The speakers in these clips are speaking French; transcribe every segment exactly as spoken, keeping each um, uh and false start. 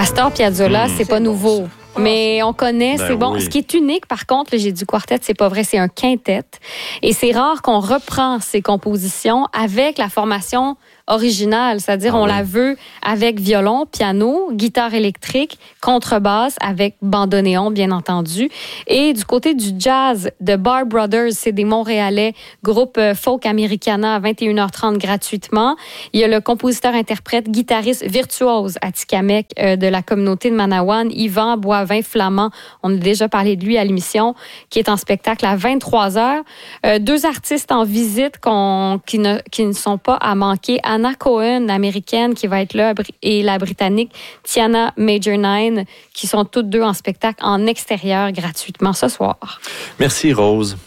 Astor Piazzolla, mmh. c'est pas nouveau. Mais on connaît, ben c'est bon. Oui. Ce qui est unique, par contre, là, j'ai dit quartet, c'est pas vrai, c'est un quintet. Et c'est rare qu'on reprend ces compositions avec la formation originale, c'est-à-dire ah, on oui. la veut avec violon, piano, guitare électrique, contrebasse, avec bandoneon, bien entendu. Et du côté du jazz, The Bar Brothers, c'est des Montréalais, groupe folk americana à vingt et une heures trente gratuitement. Il y a le compositeur-interprète, guitariste virtuose atikamekw euh, de la communauté de Manawan, Yvan Boivin-Flamand. On a déjà parlé de lui à l'émission, qui est en spectacle à vingt-trois heures. Euh, deux artistes en visite qu'on, qui, ne, qui ne sont pas à manquer. Anna Cohen, américaine, qui va être là, et la britannique Tiana Major Nine, qui sont toutes deux en spectacle en extérieur gratuitement ce soir. Merci, Rose.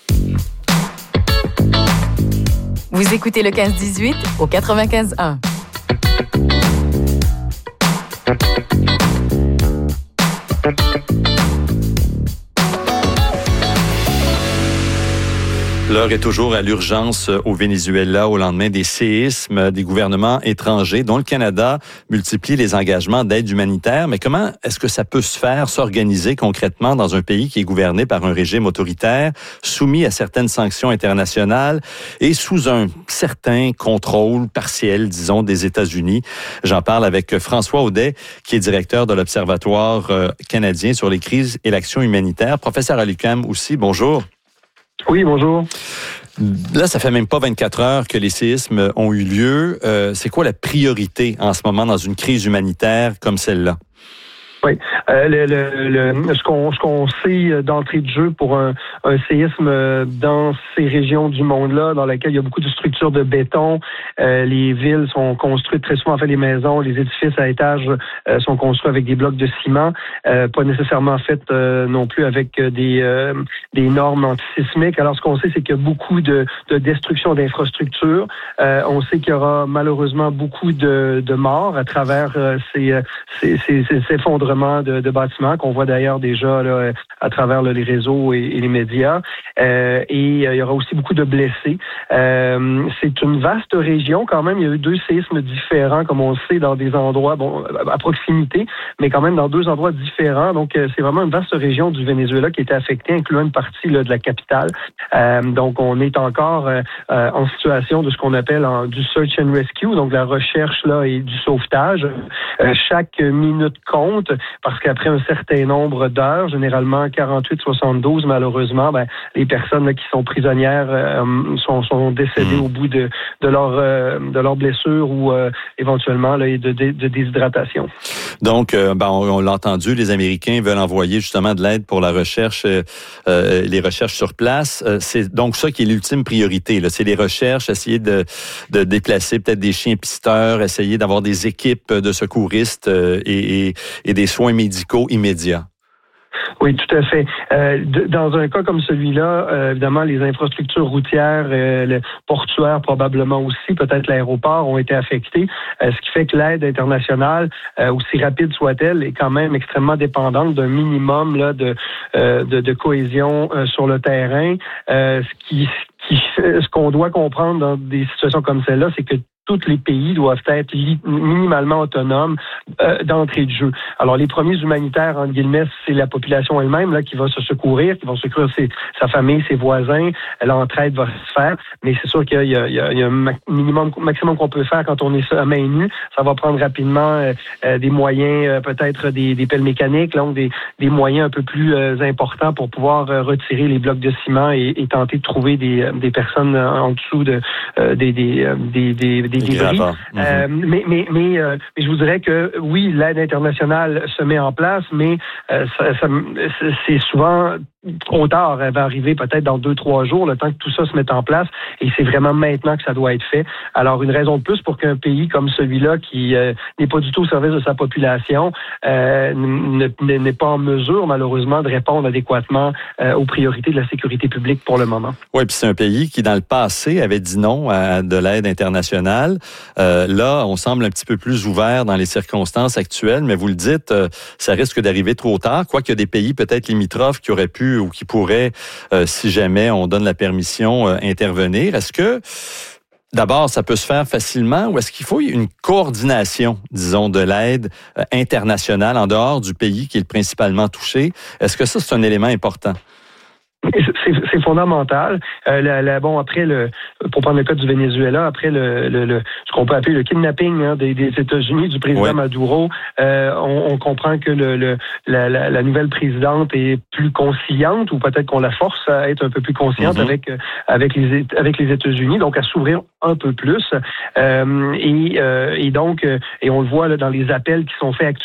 Vous écoutez le quinze dix-huit au quatre-vingt-quinze un. L'heure est toujours à l'urgence au Venezuela au lendemain des séismes. Des gouvernements étrangers, dont le Canada, multiplient les engagements d'aide humanitaire. Mais comment est-ce que ça peut se faire, s'organiser concrètement dans un pays qui est gouverné par un régime autoritaire, soumis à certaines sanctions internationales et sous un certain contrôle partiel, disons, des États-Unis? J'en parle avec François Audet, qui est directeur de l'Observatoire canadien sur les crises et l'action humanitaire. Professeur à l'U Q A M aussi, bonjour. Oui, bonjour. Là, ça fait même pas vingt-quatre heures que les séismes ont eu lieu. Euh, c'est quoi la priorité en ce moment dans une crise humanitaire comme celle-là? Oui, euh, le, le, le, ce qu'on ce qu'on sait d'entrée de jeu pour un, un séisme dans ces régions du monde-là, dans lesquelles il y a beaucoup de structures de béton, euh, les villes sont construites très souvent, en fait, les maisons, les édifices à étages euh, sont construits avec des blocs de ciment, euh, pas nécessairement faits euh, non plus avec des euh, des normes antisismiques. Alors, ce qu'on sait, c'est qu'il y a beaucoup de, de destruction d'infrastructures. Euh, on sait qu'il y aura malheureusement beaucoup de, de morts à travers euh, ces, ces, ces, ces effondrements De, de bâtiments qu'on voit d'ailleurs déjà là, à travers là, les réseaux et, et les médias. Euh, et euh, il y aura aussi beaucoup de blessés. Euh, c'est une vaste région quand même. Il y a eu deux séismes différents, comme on le sait, dans des endroits bon à proximité, mais quand même dans deux endroits différents. Donc, euh, c'est vraiment une vaste région du Venezuela qui était affectée, incluant une partie là, de la capitale. Euh, donc, on est encore euh, euh, en situation de ce qu'on appelle en, du search and rescue, donc la recherche là et du sauvetage. Euh, chaque minute compte. Parce qu'après un certain nombre d'heures, généralement quarante-huit soixante-douze, malheureusement, ben, les personnes là, qui sont prisonnières euh, sont, sont décédées mmh. au bout de, de leur euh, de leurs blessures ou euh, éventuellement là, de, de, de déshydratation. Donc, euh, ben, on, on l'a entendu, les Américains veulent envoyer justement de l'aide pour la recherche, euh, euh, les recherches sur place. Euh, c'est donc ça qui est l'ultime priorité. Là. C'est les recherches, essayer de, de déplacer peut-être des chiens pisteurs, essayer d'avoir des équipes de secouristes euh, et, et, et des soins médicaux immédiats. Oui, tout à fait. Euh, de, dans un cas comme celui-là, euh, évidemment, les infrastructures routières, euh, le portuaire probablement aussi, peut-être l'aéroport, ont été affectés, euh, ce qui fait que l'aide internationale, euh, aussi rapide soit-elle, est quand même extrêmement dépendante d'un minimum là de, euh, de, de cohésion euh, sur le terrain. Euh, ce qui, qui, ce qu'on doit comprendre dans des situations comme celle-là, c'est que tous les pays doivent être li- minimalement autonomes euh, d'entrée de jeu. Alors, les premiers humanitaires, entre guillemets, c'est la population elle-même là qui va se secourir, qui va secourir ses, sa famille, ses voisins. L'entraide va se faire, mais c'est sûr qu'il y a, il y a, il y a un minimum, maximum qu'on peut faire quand on est à main nue. Ça va prendre rapidement euh, euh, des moyens, euh, peut-être des, des pelles mécaniques, donc des, des moyens un peu plus euh, importants pour pouvoir euh, retirer les blocs de ciment et, et tenter de trouver des, des personnes en dessous de euh, des, des, des, des, des des débris. Mm-hmm. Euh, mais mais mais, euh, mais je vous dirais que oui, l'aide internationale se met en place, mais euh, ça, ça, c'est souvent trop tard. Elle va arriver peut-être dans deux, trois jours, le temps que tout ça se mette en place. Et c'est vraiment maintenant que ça doit être fait. Alors, une raison de plus pour qu'un pays comme celui-là, qui euh, n'est pas du tout au service de sa population, euh, ne, n'est pas en mesure, malheureusement, de répondre adéquatement euh, aux priorités de la sécurité publique pour le moment. Oui, puis c'est un pays qui, dans le passé, avait dit non à de l'aide internationale. Euh, là, on semble un petit peu plus ouvert dans les circonstances actuelles, mais vous le dites, euh, ça risque d'arriver trop tard, quoiqu'il y a des pays peut-être limitrophes qui auraient pu ou qui pourraient, euh, si jamais on donne la permission, euh, intervenir. Est-ce que d'abord, ça peut se faire facilement ou est-ce qu'il faut une coordination, disons, de l'aide euh, internationale en dehors du pays qui est principalement touché? Est-ce que ça, c'est un élément important? C'est, c'est fondamental. Euh, la, la, bon, après le, pour prendre le cas du Venezuela, après le, le, le ce qu'on peut appeler le kidnapping hein, des, des États-Unis du président ouais. Maduro, euh, on, on comprend que le, le la, la, la nouvelle présidente est plus conciliante, ou peut-être qu'on la force à être un peu plus consciente mm-hmm. avec avec les avec les États-Unis, donc à s'ouvrir un peu plus. Euh, et, euh, et donc, et on le voit là, dans les appels qui sont faits actuellement.